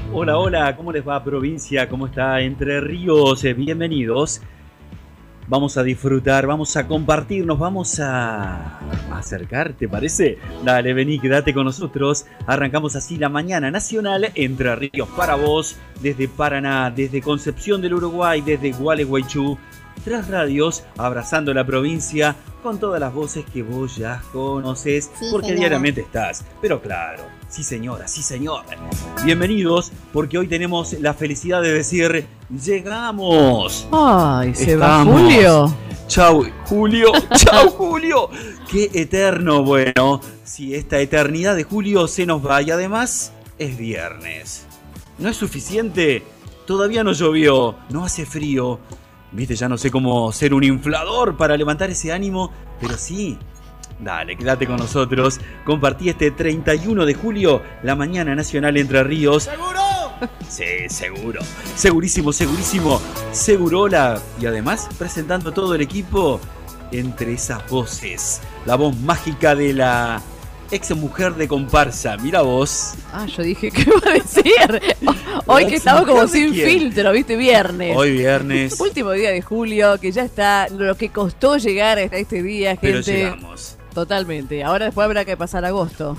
Hola, hola, ¿cómo les va provincia? ¿Cómo está Entre Ríos? Bienvenidos. Vamos a disfrutar, vamos a compartirnos, vamos a acercar, ¿te parece? Dale, vení, quédate con nosotros. Arrancamos así la mañana nacional Entre Ríos para vos, desde Paraná, desde Concepción del Uruguay, desde Gualeguaychú. 3 radios abrazando la provincia con todas las voces que vos ya conoces, sí, porque señora, diariamente estás. Pero claro, sí señora, sí señor. Bienvenidos, porque hoy tenemos la felicidad de decir, llegamos. Ay, se va Julio. Chau, Julio, chau, Julio. Qué eterno, bueno, si esta eternidad de Julio se nos va y además es viernes. ¿No es suficiente? Todavía no llovió, no hace frío. Viste, ya no sé cómo ser un inflador para levantar ese ánimo, pero sí. Dale, quédate con nosotros. Compartí este 31 de julio, la mañana nacional Entre Ríos. ¿Seguro? Sí, seguro. Segurísimo, segurísimo. Segurola. Y además, presentando todo el equipo entre esas voces. La voz mágica de la ex mujer de comparsa. Mira vos. Ah, yo dije, ¿qué iba a decir? Hoy que estamos como sin filtro, ¿viste? Viernes. Hoy viernes. Último día de julio, que ya está lo que costó llegar a este día, gente. Pero llegamos. Totalmente. Ahora después habrá que pasar agosto.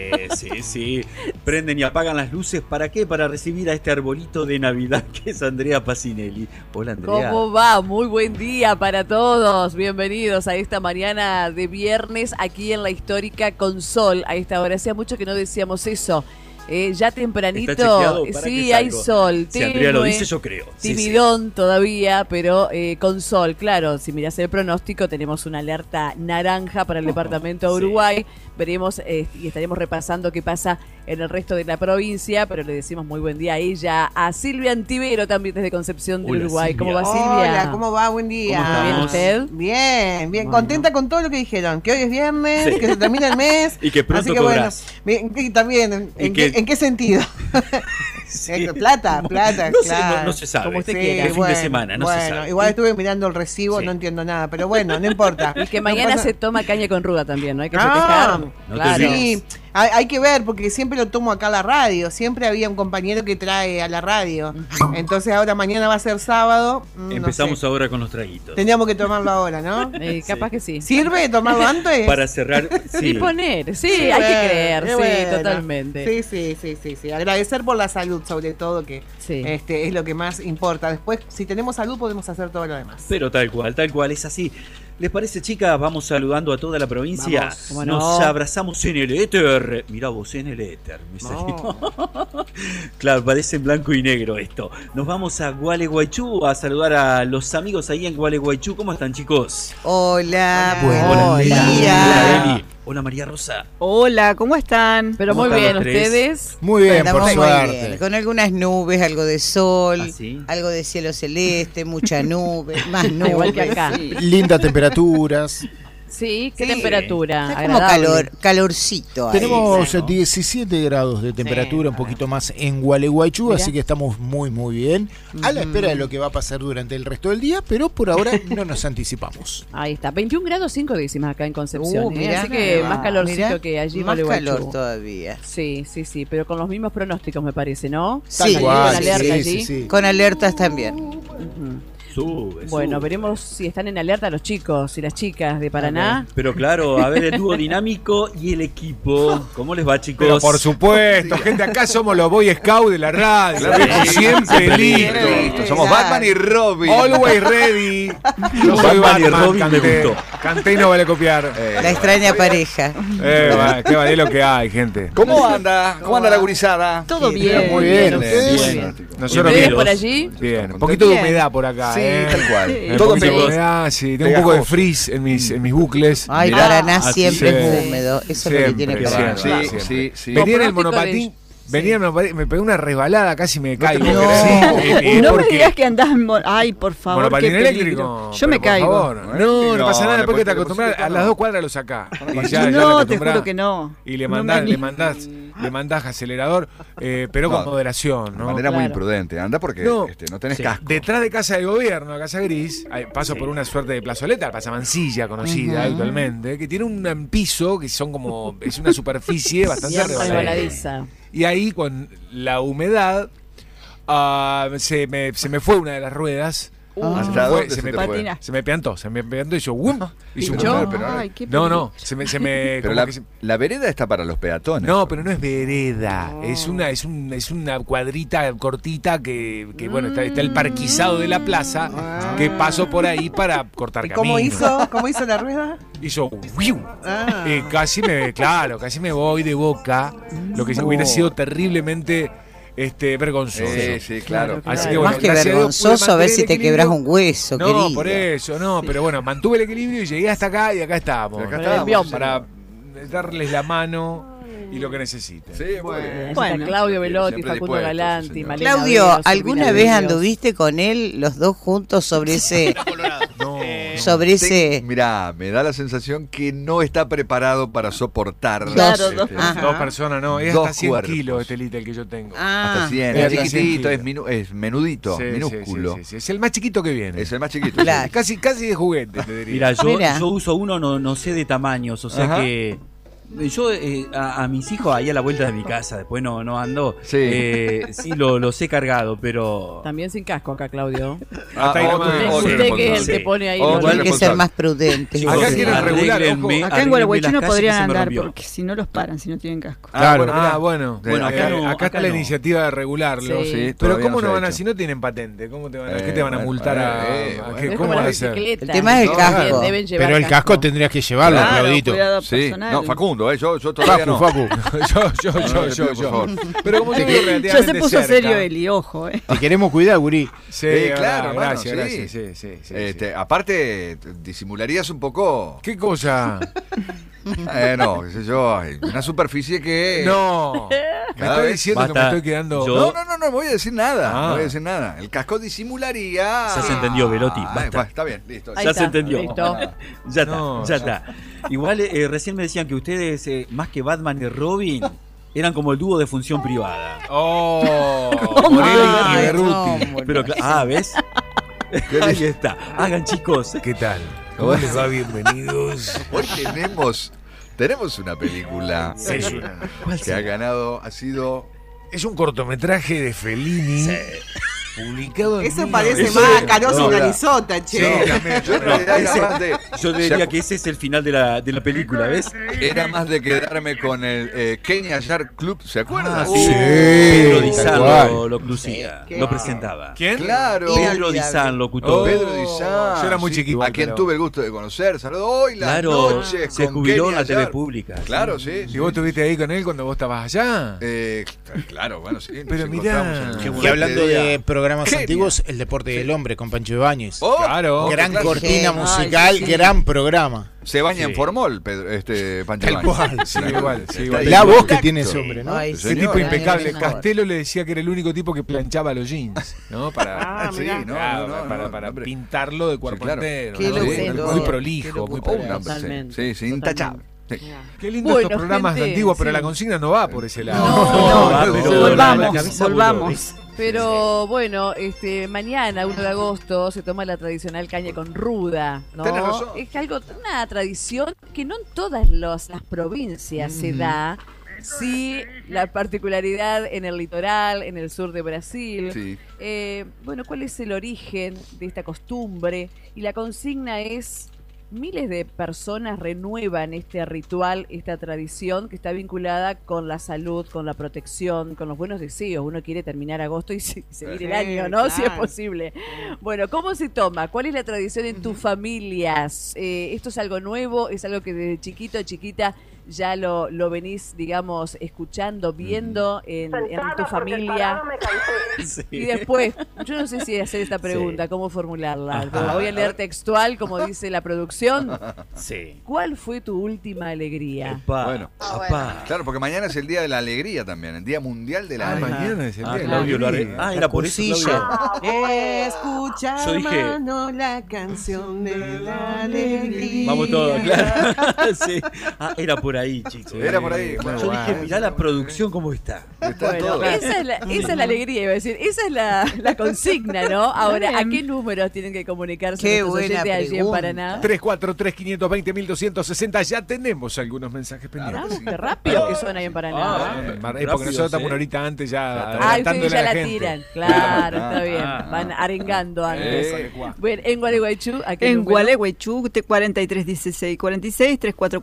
Sí. Prenden y apagan las luces. ¿Para qué? Para recibir a este arbolito de Navidad que es Andrea Pacinelli. Hola, Andrea. ¿Cómo va? Muy buen día para todos. Bienvenidos a esta mañana de viernes aquí en la histórica con sol. A esta hora. Hacía mucho que no decíamos eso. Ya tempranito, sí, hay sol. Si Andrea lo dice, yo creo. Timidón todavía, pero con sol. Claro, si mirás el pronóstico, tenemos una alerta naranja para el departamento de Uruguay. Veremos y estaremos repasando qué pasa en el resto de la provincia, pero le decimos muy buen día a ella, a Silvia Antivero, también desde Concepción del Uruguay. Silvia. ¿Cómo va, Silvia? Hola, ¿cómo va? Buen día. ¿Cómo estamos? ¿Bien usted? Bien, Bueno. contenta con todo lo que dijeron, que hoy es viernes, Sí. que se termina el mes. Y que pronto así que cobrás. bueno, y también, ¿en qué sentido? Sí. Plata, No claro. sé, no se sabe. Como usted Sí, quiera. El fin de semana, no se bueno, sabe. igual estuve mirando el recibo, Sí. no entiendo nada, pero bueno, no importa. Y que mañana No pasa- se toma caña con ruda también, ¿no? Hay que Ah, festejar. no te Claro. olvides. Sí, hay que ver, porque siempre lo tomo acá a la radio. Siempre había un compañero que trae a la radio. Entonces ahora mañana va a ser sábado. Empezamos no sé. ahora con los traguitos. Tendríamos que tomarlo ahora, ¿no? Capaz que sí. ¿Sirve tomarlo antes? Para cerrar, sí. Y poner, sí, Sí, hay que bueno, creer, sí, bueno. totalmente. Sí. Agradecer por la salud, sobre todo, que Sí. es lo que más importa. Después, si tenemos salud, podemos hacer todo lo demás. Pero tal cual, es así. ¿Les parece, chicas? Vamos saludando a toda la provincia. Vamos, cómo Nos no. abrazamos en el éter. Mirá vos, en el éter. Me salió. Claro, parece en blanco y negro esto. Nos vamos a Gualeguaychú a saludar a los amigos ahí en Gualeguaychú. ¿Cómo están, chicos? Hola, Hola, buen Andrea. día. Hola, Eli. Hola, María Rosa. Hola, ¿cómo están? Pero ¿Cómo muy están bien, los tres? ustedes. Muy bien, Andamos por muy suerte. bien, con algunas nubes, algo de sol, ¿Ah, sí? algo de cielo celeste, mucha nube, más nubes. Igual que acá. Sí. Lindas temperaturas. Sí, ¿qué Sí. temperatura? Está como Agradable. calorcito ahí. Tenemos ¿no? 17 grados de temperatura, un poquito más en Gualeguaychú, Mirá. así que estamos muy bien. A la espera de lo que va a pasar durante el resto del día, pero por ahora no nos anticipamos. Ahí está, 21 grados 5 décimas acá en Concepción. Mirá, Así que ah, más calorcito mirá, que allí en más Gualeguaychú. calor todavía. Sí, pero con los mismos pronósticos me parece, ¿no? Sí, Con Igual, alerta allí. sí. Con alertas también. Ujú. Sube. Bueno, veremos si están en alerta los chicos y las chicas de Paraná. Pero claro, a ver el dúo dinámico y el equipo. ¿Cómo les va, chicos? Pero por supuesto, gente, acá somos los Boy Scouts de la radio. Claro. Siempre listos. listos. Somos Batman y Robin. Always ready. Yo soy Batman y Batman, Robin me gustó. Canté y no vale copiar. La extraña pareja. Qué vale lo que hay, gente. ¿Cómo anda? ¿Cómo anda la gurizada? Todo Sí, bien. muy bien, ustedes. ustedes. Bien. Nosotros ¿Ustedes bien. por allí? Bien, un poquito de Bien. humedad por acá. Sí, tal cual. Sí. Un Todo poquito de pegoso. humedad, sí. Tengo un poco de Pegajoso. frizz en mis bucles. Ay, Mirá, Paraná así siempre es. es húmedo. Eso es lo que tiene que Siempre, ver. siempre, Sí, siempre. sí, sí. Venía en el Pronóstico monopatín. de- Venía en el monopatín, me pegué una resbalada, casi me caigo. No. No me porque- digas que andás ay, por favor, monopatín qué eléctrico. peligro. Yo pero me por caigo. favor. No, no pasa nada, después que te le acostumbras, pusiste a las tono. 2 cuadras lo sacás. Y ya te No, te acostumbrás. juro que no. Y le No mandás, me le mandás acelerador, pero con No, moderación, De ¿no? manera muy Claro. imprudente. Anda porque No. no tenés Sí. casco. Detrás de Casa de Gobierno, Casa Gris, paso por una suerte de plazoleta, la Pasamancilla, conocida habitualmente, que tiene un piso que son como, es una superficie bastante Bien resbaladiza. resbaladiza. Y ahí con la humedad Se me fue una de las ruedas. ¿Hasta dónde se te fue? Patina. Se me piantó y yo, ¡wum! Hizo un Pero, boom. Ay, qué No, se me Pero como la, que se- la vereda está para los peatones. No, pero no es vereda, es una cuadrita cortita que bueno, está el parquizado de la plaza que paso por ahí para cortar ¿Y camino. cómo hizo la rueda? Hizo ¡wiu! Ah. Casi me voy de boca, lo que hubiera sido terriblemente vergonzoso. Sí, claro. Así que bueno, Más que gracias a Dios pude vergonzoso a ver mantener si el te equilibrio. quebras un hueso, No, querido. por eso, no, pero bueno, mantuve el equilibrio y llegué hasta acá y acá estamos. Acá Con el envión. Para darles la mano y lo que necesiten. Sí, muy bien. Bueno, Bueno. Claudio Velotti, Siempre Facundo dispuesto, Galanti, señor. Malena Claudio, Vero, ¿alguna Silvina vez Ríos. anduviste con él los dos juntos sobre ese No. sobre ese Mirá, me da la sensación que no está preparado para soportar. Claro, dos- Ajá. Dos personas, no, es Dos hasta 100 cuerpos. kilos este Little que yo tengo. Hasta 100, Mira, es casi chiquitito, kilos. es menudito, Sí, minúsculo. sí. Es el más chiquito que viene. Es el más chiquito. Claro. Casi de juguete, te diría. Mira, Mira. yo uso uno, no sé de tamaños, o sea Ajá. que yo a mis hijos ahí a la vuelta de mi casa, después no ando, Sí. sí los he cargado, pero También sin casco acá, Claudio. Hasta ahí nomás. otro Usted que es el responsable. que pone ahí Otro los- hay que ser responsable. más prudente. chicos, Acá quieren regular, arréglenme- Acá en arréglenme Gualeguaychú las no calles que podrían se me andar rompió. porque si no los paran, si no tienen casco. Claro, mirá. Bueno. Bueno, acá no, acá está acá la no. iniciativa de regularlo. Sí. Sí, Pero todavía ¿cómo se no ha van a, hecho. si no tienen patente? ¿Qué te van a multar a bueno. qué? Es ¿Cómo como van a la hacer? bicicleta. El tema es el casco. También deben llevar Pero el casco tendrías que llevarlo, Claro, Claudito. cuidado Sí, personal. no, Facundo, yo todavía no. Facu. yo. Por favor. Pero como yo vivo Ya relativamente se puso cerca. serio Eli, ojo, Te queremos cuidar, gurí. Sí, Claro, hermano, gracias, sí. gracias. Sí. Aparte, disimularías un poco. ¿Qué cosa? No, qué sé yo, una superficie que. No. Me Cada estoy vez diciendo que me basta. estoy quedando. Yo- No voy a decir nada. Ah. No voy a decir nada. El casco disimularía. Ya se entendió, Velotti, basta. Bueno, está bien, listo. Ahí ya está, se entendió. listo. Ya está, No, ya ya. está. Igual recién me decían que ustedes, más que Batman y Robin, eran como el dúo de función privada. Oh, ¿Cómo? Morelli y Ay, Berruti. no, Pero ¿ves? Ahí está. Hagan, chicos. ¿Qué tal? ¿Cómo les va? Bienvenidos. Hoy tenemos una película Es una- que ha ganado, ha sido. Es un cortometraje de Fellini publicado en Eso parece eso más es- Caroso no, y la- Arizota, che. Yo en realidad era más de. Yo diría que ese es el final de la película, ¿ves? Era más de quedarme con el Kenya Yacht Club, ¿se acuerdan? Ah, sí. Sí, Pedro Di tal San cual. lo lucía, Sí. lo presentaba. ¿Quién? Claro. Pedro Di San, locutor. Oh. Pedro Di San. Yo era muy chiquito, A quien pero- tuve el gusto de conocer. Saludo hoy las Claro, noches se con jubiló en Kenia la TV Yacht. pública. Claro, sí. ¿Y vos estuviste ahí con él cuando vos estabas allá? Claro, bueno, sí. nos Pero mirá. encontramos en el Y hablando de programas Genia. antiguos, El Deporte del Hombre con Pancho Ibáñez. Oh, Claro. Gran claro. cortina Ay, musical, sí. gran programa. Se baña Sí. en formol, Pedro, Pancho Tal Ibáñez. cual, sí, igual, sí, igual. La voz que Exacto. tiene ese hombre, ¿no? Ay, Qué Qué señor. tipo impecable. Por favor. Castelo le decía que era el único tipo que planchaba los jeans, ¿no? Para, Sí, no, para hombre. pintarlo de cuerpo Sí, claro. entero. Qué ¿no? locura. Muy Qué prolijo, muy locura. prolijo. Totalmente. Sí, sí, intachable. Sí. Qué lindo Bueno, estos programas gente, antiguos, pero sí. la consigna no va por ese lado. No, va, no, pero volvamos, la cabeza volvamos. Pero bueno, mañana, 1 de agosto, se toma la tradicional caña con ruda, ¿no? Tenés razón. Es algo, una tradición que no en todas las provincias se da. Sí, la particularidad en el litoral, en el sur de Brasil. Sí. Bueno, ¿cuál es el origen de esta costumbre? Y la consigna es: miles de personas renuevan este ritual, esta tradición que está vinculada con la salud, con la protección, con los buenos deseos. Uno quiere terminar agosto y seguir el año, ¿no? Si es claro. posible. Bueno, ¿cómo se toma? ¿Cuál es la tradición en tus familias? ¿Esto es algo nuevo? ¿Es algo que desde chiquito, chiquita ya lo venís, digamos, escuchando, viendo en tu familia? Y después, yo no sé si hacer esta pregunta, cómo formularla. Pero la voy a leer textual, como dice la producción. Sí. ¿Cuál fue tu última alegría? Epa, Bueno. apá. Claro, porque mañana es el Día de la Alegría también, el Día Mundial de la Alegría. Mañana es el Ah, día. Claudio lo arregló. Ah, era por eso, Cursilla. Claudio. Escucha, Yo dije- hermano, la canción de la alegría. Vamos todos, claro. Sí. Ah, era por por ahí, chicos. Era por ahí. Yo dije, mirá la producción cómo está. Está Bueno, todo. esa es la alegría, iba a decir. Esa es la consigna, ¿no? Ahora, ¿a qué números tienen que comunicarse Qué nuestros buena oyentes allí en pregunta. Paraná? 343-520-1260. Ya tenemos algunos mensajes pendientes. Vamos, qué rápido que suena ahí en Paraná. Porque nosotros estamos una horita antes ya Ah, adelantándole ustedes ya a la la gente. tiran. Claro, está bien. Van arengando antes. Bueno, en Gualeguaychú, ¿a qué En número? Gualeguaychú, 431646,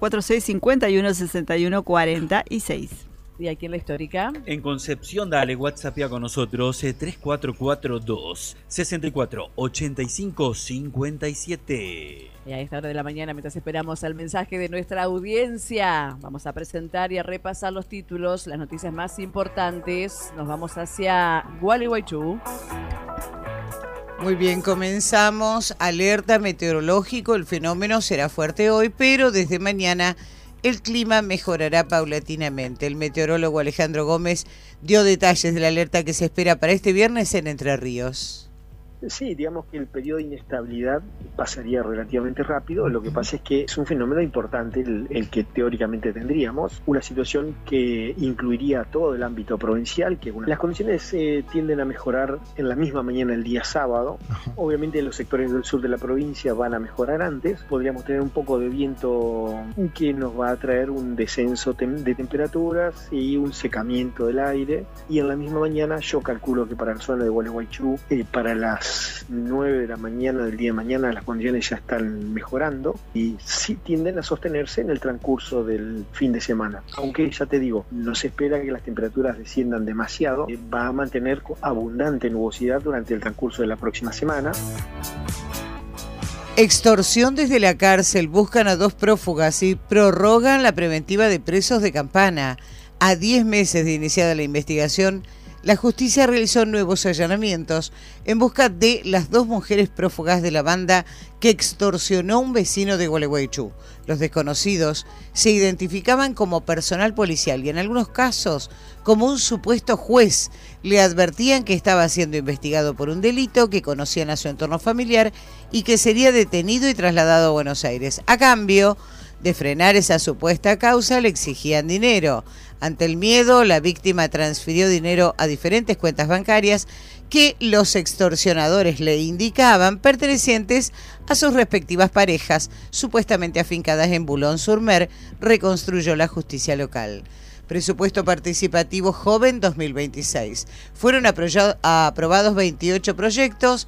3446-5161-4146. Y aquí en la histórica. En Concepción, dale, WhatsApp ya con nosotros, 3442 64 85 57. Y a esta hora de la mañana, mientras esperamos al mensaje de nuestra audiencia, vamos a presentar y a repasar los títulos, las noticias más importantes. Nos vamos hacia Gualeguaychú. Muy bien, comenzamos. Alerta meteorológico, el fenómeno será fuerte hoy, pero desde mañana el clima mejorará paulatinamente. El meteorólogo Alejandro Gómez dio detalles de la alerta que se espera para este viernes en Entre Ríos. Sí, digamos que el periodo de inestabilidad pasaría relativamente rápido. Lo que pasa es que es un fenómeno importante el que teóricamente tendríamos. Una situación que incluiría todo el ámbito provincial, que las condiciones tienden a mejorar en la misma mañana el día sábado. Obviamente los sectores del sur de la provincia van a mejorar antes. Podríamos tener un poco de viento que nos va a traer un descenso de temperaturas y un secamiento del aire. Y en la misma mañana yo calculo que para la zona de Gualeguaychú, para las 9 de la mañana del día de mañana las condiciones ya están mejorando y sí tienden a sostenerse en el transcurso del fin de semana. Aunque ya te digo, no se espera que las temperaturas desciendan demasiado, va a mantener abundante nubosidad durante el transcurso de la próxima semana. Extorsión desde la cárcel. Buscan a 2 prófugas y prorrogan la preventiva de presos de Campana. A 10 meses de iniciada la investigación, la justicia realizó nuevos allanamientos en busca de las 2 mujeres prófugas de la banda que extorsionó a un vecino de Gualeguaychú. Los desconocidos se identificaban como personal policial y en algunos casos como un supuesto juez. Le advertían que estaba siendo investigado por un delito, que conocían a su entorno familiar y que sería detenido y trasladado a Buenos Aires. A cambio de frenar esa supuesta causa, le exigían dinero. Ante el miedo, la víctima transfirió dinero a diferentes cuentas bancarias que los extorsionadores le indicaban pertenecientes a sus respectivas parejas, supuestamente afincadas en Boulogne-sur-Mer, reconstruyó la justicia local. Presupuesto Participativo Joven 2026. Fueron aprobados 28 proyectos.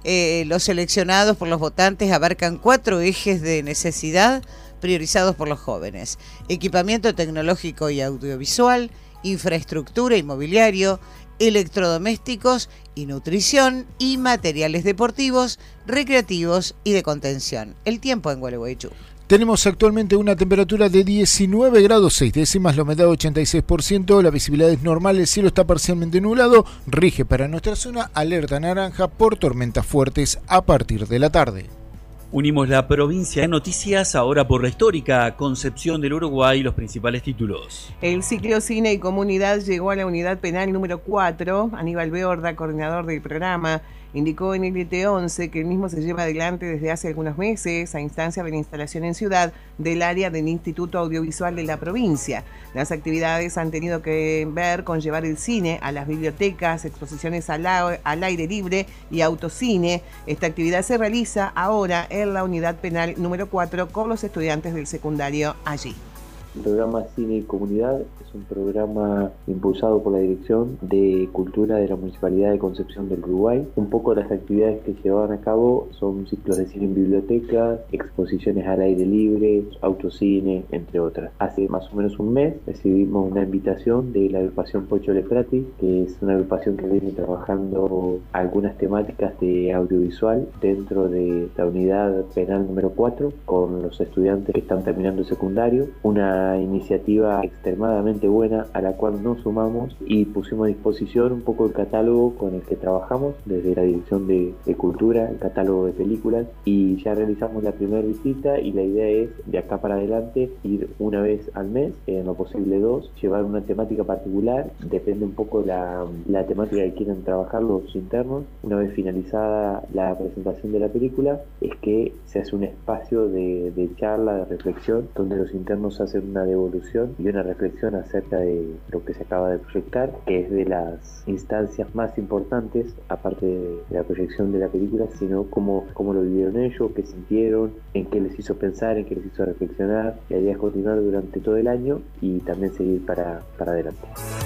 Los seleccionados por los votantes abarcan 4 ejes de necesidad priorizados por los jóvenes: equipamiento tecnológico y audiovisual, infraestructura y mobiliario, electrodomésticos y nutrición, y materiales deportivos, recreativos y de contención. El tiempo en Gualeguaychú. Tenemos actualmente una temperatura de 19 grados 6 décimas, la humedad 86%, la visibilidad es normal, el cielo está parcialmente nublado, rige para nuestra zona alerta naranja por tormentas fuertes a partir de la tarde. Unimos la provincia de noticias ahora por la histórica Concepción del Uruguay y los principales títulos. El ciclo Cine y Comunidad llegó a la unidad penal número 4. Aníbal Beorda, coordinador del programa, indicó en el IT11 que el mismo se lleva adelante desde hace algunos meses a instancia de la instalación en ciudad del área del Instituto Audiovisual de la provincia. Las actividades han tenido que ver con llevar el cine a las bibliotecas, exposiciones al aire libre y autocine. Esta actividad se realiza ahora en la unidad penal número 4 con los estudiantes del secundario allí. El programa Cine y Comunidad es un programa impulsado por la Dirección de Cultura de la Municipalidad de Concepción del Uruguay. Un poco las actividades que se llevan a cabo son ciclos de cine en bibliotecas, exposiciones al aire libre, autocine, entre otras. Hace más o menos un mes recibimos una invitación de la agrupación Pocho Leprati, que es una agrupación que viene trabajando algunas temáticas de audiovisual dentro de la unidad penal número 4 con los estudiantes que están terminando el secundario. Una iniciativa extremadamente buena a la cual nos sumamos y pusimos a disposición un poco el catálogo con el que trabajamos desde la Dirección de Cultura, el catálogo de películas, y ya realizamos la primera visita y la idea es de acá para adelante ir una vez al mes, en lo posible 2, llevar una temática particular, depende un poco la temática que quieran trabajar los internos. Una vez finalizada la presentación de la película es que se hace un espacio de charla, de reflexión, donde los internos hacen una devolución y una reflexión acerca de lo que se acaba de proyectar, que es de las instancias más importantes, aparte de la proyección de la película, sino cómo lo vivieron ellos, qué sintieron, en qué les hizo pensar, en qué les hizo reflexionar. La idea es continuar durante todo el año y también seguir para adelante.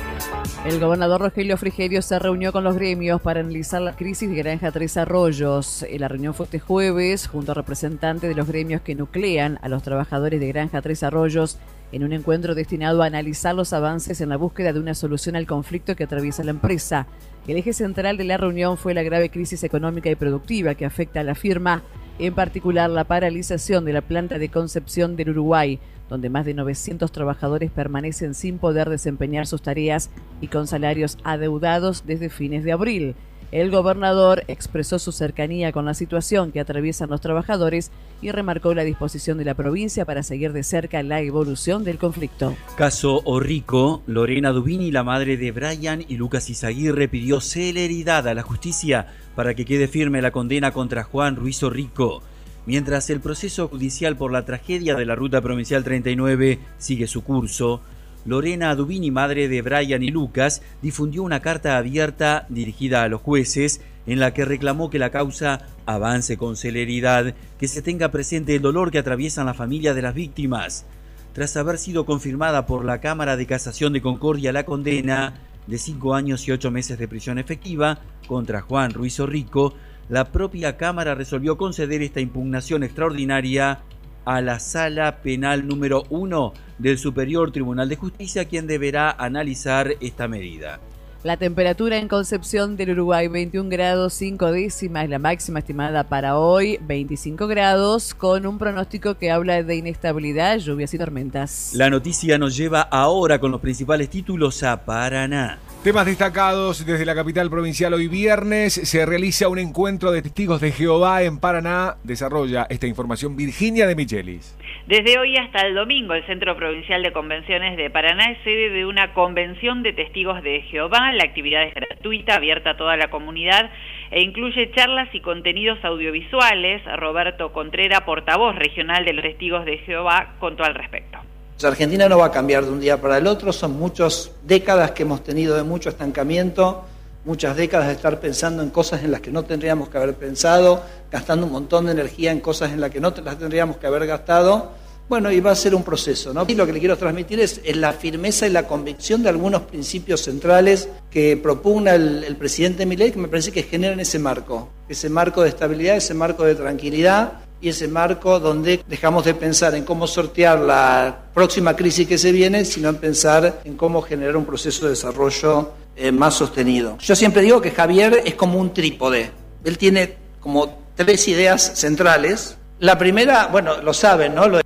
El gobernador Rogelio Frigerio se reunió con los gremios para analizar la crisis de Granja Tres Arroyos. La reunión fue este jueves junto a representantes de los gremios que nuclean a los trabajadores de Granja Tres Arroyos en un encuentro destinado a analizar los avances en la búsqueda de una solución al conflicto que atraviesa la empresa. El eje central de la reunión fue la grave crisis económica y productiva que afecta a la firma, en particular la paralización de la planta de Concepción del Uruguay, donde más de 900 trabajadores permanecen sin poder desempeñar sus tareas y con salarios adeudados desde fines de abril. El gobernador expresó su cercanía con la situación que atraviesan los trabajadores y remarcó la disposición de la provincia para seguir de cerca la evolución del conflicto. Caso Orrico, Lorena Dubini, la madre de Brian y Lucas Izaguirre, pidió celeridad a la justicia para que quede firme la condena contra Juan Ruiz Orrico. Mientras el proceso judicial por la tragedia de la Ruta Provincial 39 sigue su curso, Lorena Dubini, madre de Brian y Lucas, difundió una carta abierta dirigida a los jueces en la que reclamó que la causa avance con celeridad, que se tenga presente el dolor que atraviesan la familia de las víctimas. Tras haber sido confirmada por la Cámara de Casación de Concordia la condena de 5 años y 8 meses de prisión efectiva contra Juan Ruiz Orrico, la propia Cámara resolvió conceder esta impugnación extraordinaria a la Sala Penal número 1 del Superior Tribunal de Justicia, quien deberá analizar esta medida. La temperatura en Concepción del Uruguay, 21 grados 5 décimas, la máxima estimada para hoy, 25 grados, con un pronóstico que habla de inestabilidad, lluvias y tormentas. La noticia nos lleva ahora con los principales títulos a Paraná. Temas destacados desde la capital provincial. Hoy viernes se realiza un encuentro de testigos de Jehová en Paraná. Desarrolla esta información Virginia de Michelis. Desde hoy hasta el domingo, el Centro Provincial de Convenciones de Paraná es sede de una convención de testigos de Jehová. La actividad es gratuita, abierta a toda la comunidad e incluye charlas y contenidos audiovisuales. Roberto Contrera, portavoz regional de los testigos de Jehová, contó al respecto. Argentina no va a cambiar de un día para el otro, son muchas décadas que hemos tenido de mucho estancamiento, muchas décadas de estar pensando en cosas en las que no tendríamos que haber pensado, gastando un montón de energía en cosas en las que no las tendríamos que haber gastado. Bueno, y va a ser un proceso, ¿no? Y lo que le quiero transmitir es la firmeza y la convicción de algunos principios centrales que propugna el presidente Milei, que me parece que generan ese marco de estabilidad, ese marco de tranquilidad, y ese marco donde dejamos de pensar en cómo sortear la próxima crisis que se viene, sino en pensar en cómo generar un proceso de desarrollo más sostenido. Yo siempre digo que Javier es como un trípode. Él tiene como 3 ideas centrales. La primera, bueno, lo saben, ¿no?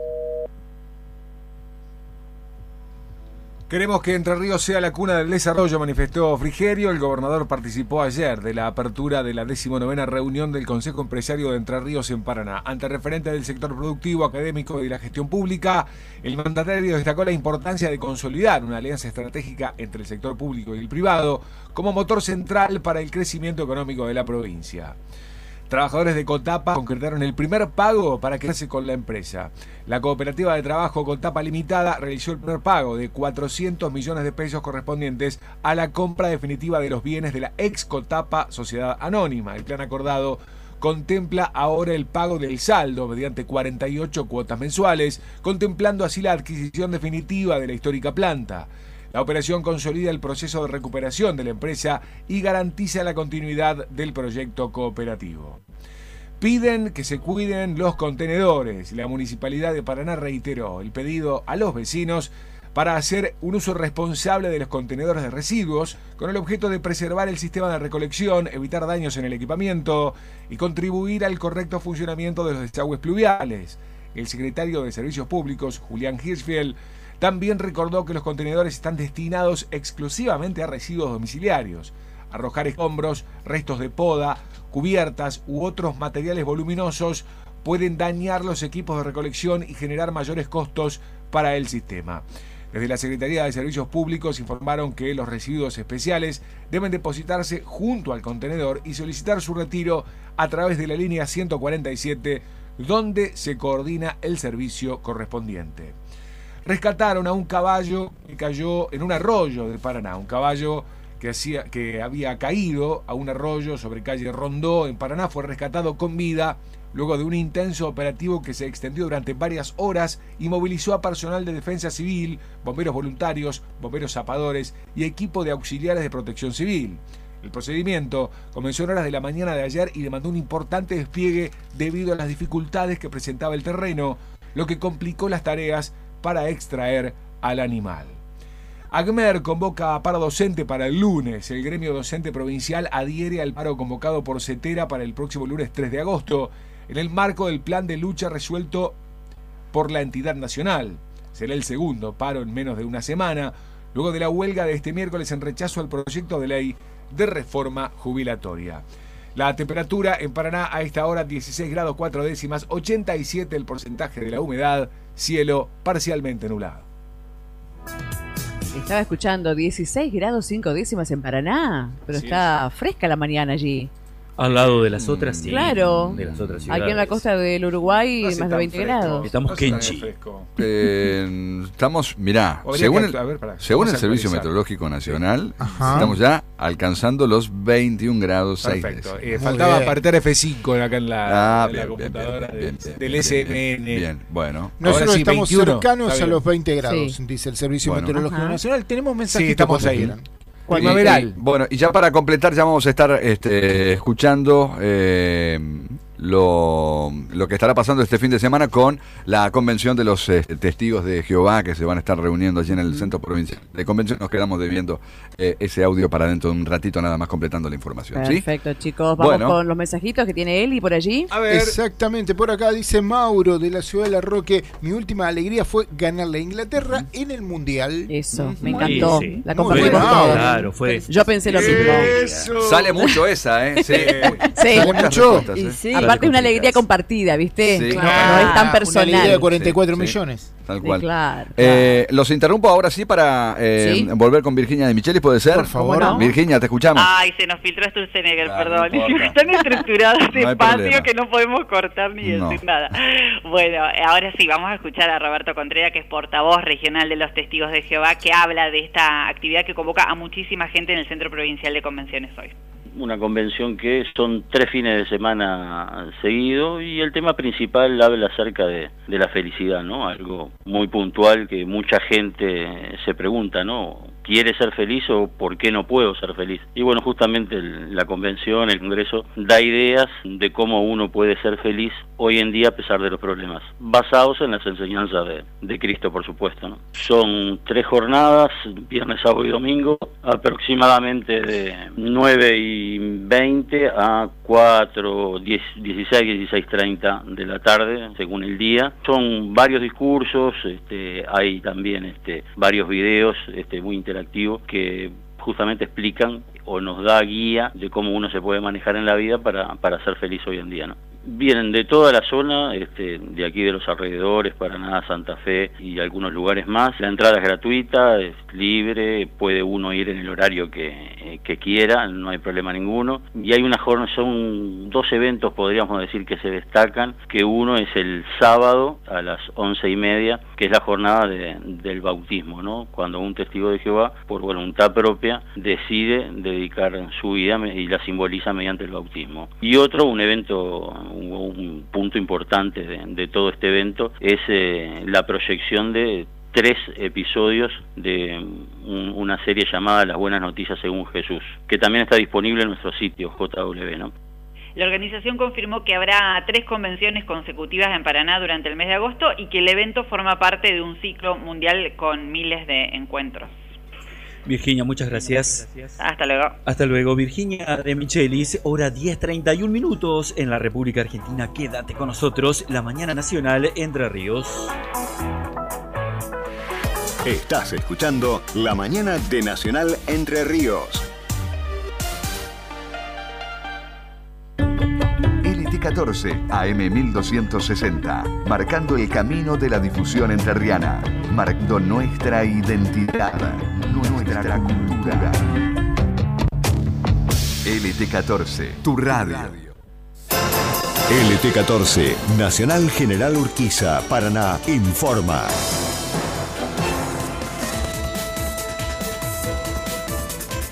Queremos que Entre Ríos sea la cuna del desarrollo, manifestó Frigerio. El gobernador participó ayer de la apertura de la 19ª reunión del Consejo Empresario de Entre Ríos en Paraná. Ante referentes del sector productivo, académico y de la gestión pública, el mandatario destacó la importancia de consolidar una alianza estratégica entre el sector público y el privado como motor central para el crecimiento económico de la provincia. Trabajadores de Cotapa concretaron el primer pago para quedarse con la empresa. La cooperativa de trabajo Cotapa Limitada realizó el primer pago de 400 millones de pesos correspondientes a la compra definitiva de los bienes de la ex Cotapa Sociedad Anónima. El plan acordado contempla ahora el pago del saldo mediante 48 cuotas mensuales, contemplando así la adquisición definitiva de la histórica planta. La operación consolida el proceso de recuperación de la empresa y garantiza la continuidad del proyecto cooperativo. Piden que se cuiden los contenedores. La Municipalidad de Paraná reiteró el pedido a los vecinos para hacer un uso responsable de los contenedores de residuos con el objeto de preservar el sistema de recolección, evitar daños en el equipamiento y contribuir al correcto funcionamiento de los desagües pluviales. El secretario de Servicios Públicos, Julián Hirschfeld, también recordó que los contenedores están destinados exclusivamente a residuos domiciliarios. Arrojar escombros, restos de poda, cubiertas u otros materiales voluminosos pueden dañar los equipos de recolección y generar mayores costos para el sistema. Desde la Secretaría de Servicios Públicos informaron que los residuos especiales deben depositarse junto al contenedor y solicitar su retiro a través de la línea 147, donde se coordina el servicio correspondiente. rescataron a un caballo que cayó en un arroyo de Paraná, un caballo que había caído a un arroyo sobre calle Rondó en Paraná, fue rescatado con vida luego de un intenso operativo que se extendió durante varias horas y movilizó a personal de defensa civil, bomberos voluntarios, bomberos zapadores y equipo de auxiliares de protección civil. El procedimiento comenzó en horas de la mañana de ayer y demandó un importante despliegue debido a las dificultades que presentaba el terreno, lo que complicó las tareas para extraer al animal. ACMER convoca a paro docente para el lunes. El gremio docente provincial adhiere al paro convocado por CETERA para el próximo lunes 3 de agosto, en el marco del plan de lucha resuelto por la entidad nacional. Será el segundo paro en menos de una semana, luego de la huelga de este miércoles en rechazo al proyecto de ley de reforma jubilatoria. La temperatura en Paraná a esta hora 16 grados 4 décimas, 87 el porcentaje de la humedad, cielo parcialmente nublado. Estaba escuchando 16 grados 5 décimas en Paraná, pero sí, está fresca la mañana allí. Al lado de las otras, sí. Claro. De las otras ciudades. Aquí en la costa del Uruguay, más de 20 grados. Estamos kenchi. Estamos, mirá, según el Servicio Meteorológico Nacional, estamos ya alcanzando los 21 grados 6 décimas. Faltaba apretar F5 acá en la computadora del SMN. Bien, bueno. Nosotros estamos 21, cercanos a los 20 grados, sí, dice el Servicio Meteorológico Nacional. Tenemos mensajes. Sí, estamos ahí. Bueno, y ya para completar, ya vamos a estar escuchando lo que estará pasando este fin de semana con la convención de los testigos de Jehová que se van a estar reuniendo allí en el Centro Provincial de Convención. Nos quedamos debiendo ese audio para dentro de un ratito, nada más completando la información. Perfecto, ¿sí? Chicos, vamos con los mensajitos que tiene Eli por allí. A ver. Exactamente, por acá dice Mauro de la ciudad de La Roque: mi última alegría fue ganarle a Inglaterra en el Mundial. Eso, me encantó. Sí. La compartimos todos. Claro, fue. Yo pensé lo mismo. Sale mucho esa, ¿eh? Sí. Sale mucho. Sí. Aparte es una alegría compartida, ¿viste? Sí. Claro. No es tan personal. Una alegría de 44 millones. Tal cual. Sí, claro. Los interrumpo ahora sí para volver con Virginia de Michelis, ¿puede ser? Por favor. ¿No? Virginia, te escuchamos. Ay, se nos filtró Sturzenegger, perdón. No Están estructurados de espacio problema. que no podemos cortar ni decir nada. Bueno, ahora sí, vamos a escuchar a Roberto Contreras, que es portavoz regional de los Testigos de Jehová, que habla de esta actividad que convoca a muchísima gente en el Centro Provincial de Convenciones hoy. Una convención que son 3 fines de semana seguidos y el tema principal habla acerca de la felicidad, ¿no? Algo muy puntual que mucha gente se pregunta, ¿no? ¿Quiere ser feliz o por qué no puedo ser feliz? Y bueno, justamente la convención, el congreso, da ideas de cómo uno puede ser feliz hoy en día a pesar de los problemas, basados en las enseñanzas de Cristo, por supuesto, ¿no? Son 3 jornadas, viernes, sábado y domingo, aproximadamente de 9:20 a 16:30 de la tarde, según el día. Son varios discursos, hay también varios videos muy interactivos que justamente explican o nos da guía de cómo uno se puede manejar en la vida para ser feliz hoy en día, ¿no? Vienen de toda la zona, de aquí de los alrededores, Paraná, Santa Fe y algunos lugares más. La entrada es gratuita, es libre, puede uno ir en el horario que quiera, no hay problema ninguno. Y hay son 2 eventos, podríamos decir, que se destacan, que uno es el sábado a las 11:30, que es la jornada del bautismo, ¿no? Cuando un testigo de Jehová, por voluntad propia, decide dedicar su vida y la simboliza mediante el bautismo. Y otro, un punto importante de todo este evento es la proyección de 3 episodios de una serie llamada Las Buenas Noticias según Jesús, que también está disponible en nuestro sitio JW, ¿no? La organización confirmó que habrá 3 convenciones consecutivas en Paraná durante el mes de agosto y que el evento forma parte de un ciclo mundial con miles de encuentros. Virginia, muchas gracias. Hasta luego. Hasta luego, Virginia de Michelis, hora 10:31 minutos en la República Argentina. Quédate con nosotros, la mañana nacional Entre Ríos. Estás escuchando La Mañana de Nacional Entre Ríos. LT14 AM 1260, marcando el camino de la difusión entrerriana, marcando nuestra identidad, nuestra cultura. LT14, tu radio. LT14, Nacional General Urquiza, Paraná, informa.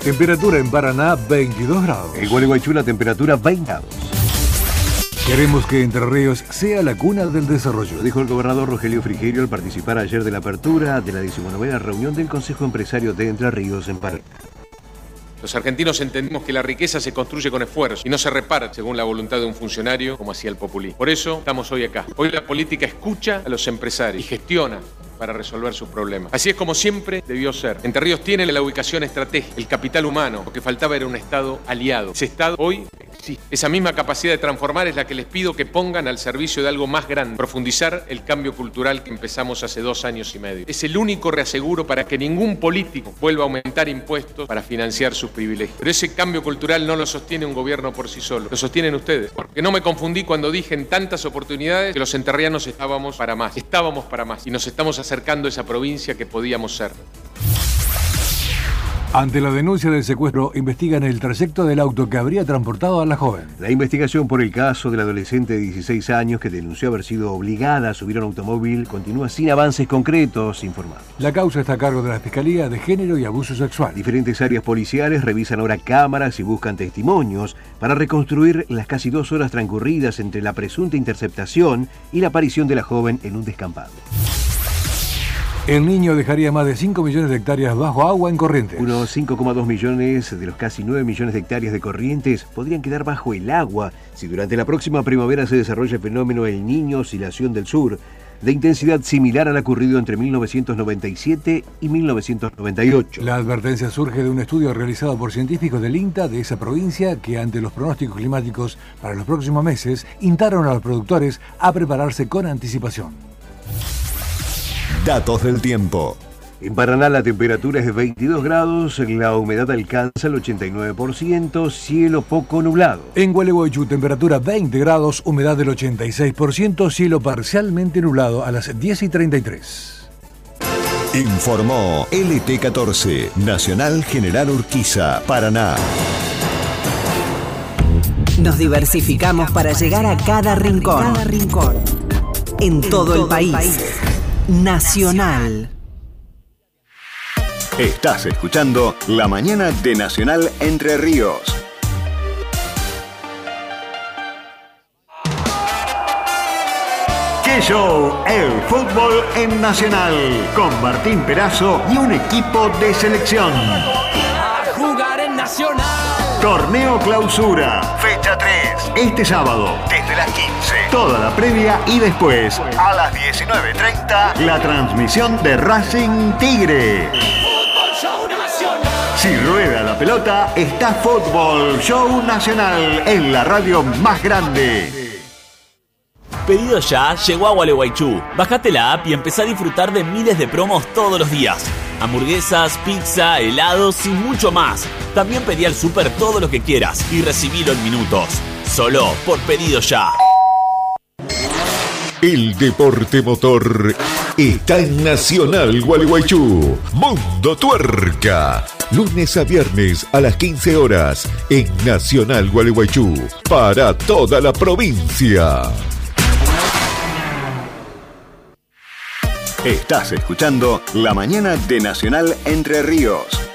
Temperatura en Paraná 22 grados. En Gualeguaychú la temperatura 20 grados. Queremos que Entre Ríos sea la cuna del desarrollo. Lo dijo el gobernador Rogelio Frigerio al participar ayer de la apertura de la 19ª reunión del Consejo Empresario de Entre Ríos en Paraná. Los argentinos entendemos que la riqueza se construye con esfuerzo y no se repara según la voluntad de un funcionario como hacía el populismo. Por eso estamos hoy acá. Hoy la política escucha a los empresarios y gestiona para resolver sus problemas. Así es como siempre debió ser. Entre Ríos tiene la ubicación estratégica, el capital humano. Lo que faltaba era un Estado aliado. Ese Estado hoy existe. Esa misma capacidad de transformar es la que les pido que pongan al servicio de algo más grande. Profundizar el cambio cultural que empezamos hace 2 años y medio. Es el único reaseguro para que ningún político vuelva a aumentar impuestos para financiar sus privilegios. Pero ese cambio cultural no lo sostiene un gobierno por sí solo. Lo sostienen ustedes. Porque no me confundí cuando dije en tantas oportunidades que los entrerrianos estábamos para más. Estábamos para más. Y nos estamos acercando a esa provincia que podíamos ser. Ante la denuncia del secuestro, investigan el trayecto del auto que habría transportado a la joven. La investigación por el caso del adolescente de 16 años que denunció haber sido obligada a subir a un automóvil continúa sin avances concretos informados. La causa está a cargo de la Fiscalía de Género y Abuso Sexual. Diferentes áreas policiales revisan ahora cámaras y buscan testimonios para reconstruir las casi 2 horas transcurridas entre la presunta interceptación y la aparición de la joven en un descampado. El Niño dejaría más de 5 millones de hectáreas bajo agua en Corrientes. Unos 5,2 millones de los casi 9 millones de hectáreas de Corrientes podrían quedar bajo el agua si durante la próxima primavera se desarrolla el fenómeno El Niño Oscilación del Sur, de intensidad similar al ocurrido entre 1997 y 1998. La advertencia surge de un estudio realizado por científicos del INTA de esa provincia que, ante los pronósticos climáticos para los próximos meses, instaron a los productores a prepararse con anticipación. Datos del tiempo. En Paraná la temperatura es de 22 grados, la humedad alcanza el 89%, cielo poco nublado. En Gualeguaychú temperatura 20 grados, humedad del 86%, cielo parcialmente nublado a las 10:33. Informó LT14, Nacional General Urquiza, Paraná. Nos diversificamos para llegar a cada rincón. En todo el país. Nacional. Estás escuchando La Mañana de Nacional Entre Ríos. ¡Qué show! El fútbol en Nacional. Con Martín Perazo y un equipo de selección. A jugar en Nacional. Torneo Clausura, fecha 3, este sábado, desde las 15. Toda la previa y después, a las 19:30, la transmisión de Racing Tigre. Si rueda la pelota, está Fútbol Show Nacional en la radio más grande. Pedido Ya llegó a Gualeguaychú. Bajate la app y empezá a disfrutar de miles de promos todos los días. Hamburguesas, pizza, helados y mucho más. También pedí al súper todo lo que quieras y recibilo en minutos. Solo por Pedido Ya. El deporte motor está en Nacional Gualeguaychú. Mundo Tuerca. Lunes a viernes a las 15 horas en Nacional Gualeguaychú. Para toda la provincia. Estás escuchando La Mañana de Nacional Entre Ríos.